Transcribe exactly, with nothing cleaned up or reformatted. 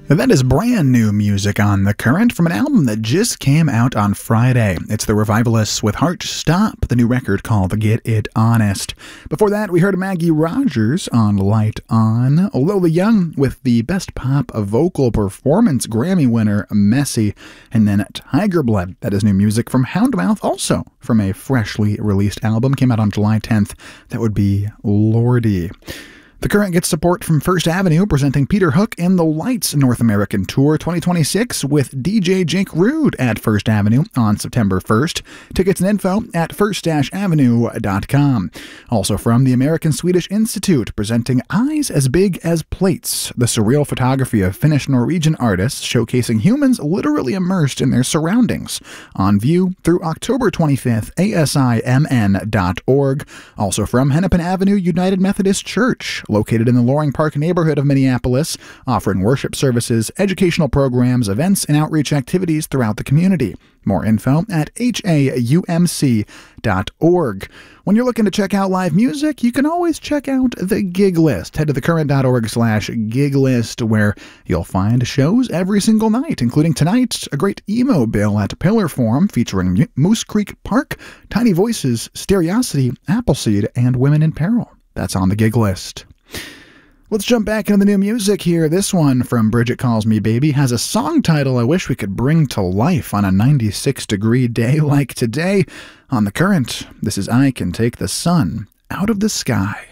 That is brand new music on The Current from an album that just came out on Friday. It's the Revivalists with Heart Stop, the new record called Get It Honest. Before that, we heard Maggie Rogers on Light On, Lola Young with the Best Pop Vocal Performance Grammy winner Messy, and then Tiger Blood. That is new music from Houndmouth, also from a freshly released album, came out on July tenth. That would be Lordy. The Current gets support from First Avenue, presenting Peter Hook and the Lights North American Tour twenty twenty-six with D J Jake Rude at First Avenue on September first. Tickets and info at first avenue dot com. Also from the American Swedish Institute, presenting Eyes as Big as Plates, the surreal photography of Finnish-Norwegian artists showcasing humans literally immersed in their surroundings. On view through October twenty-fifth, A S I M N dot org. Also from Hennepin Avenue United Methodist Church, located in the Loring Park neighborhood of Minneapolis, offering worship services, educational programs, events, and outreach activities throughout the community. More info at H A U M C dot org. When you're looking to check out live music, you can always check out the gig list. Head to thecurrent.org slash gig list, where you'll find shows every single night, including tonight, a great emo bill at Pillar Forum featuring Moose Creek Park, Tiny Voices, Stereosity, Appleseed, and Women in Peril. That's on the gig list. Let's jump back into the new music here. This one from Bridget Calls Me Baby has a song title I wish we could bring to life on a ninety-six degree day like today. On The Current, this is I Can Take the Sun Out of the Sky.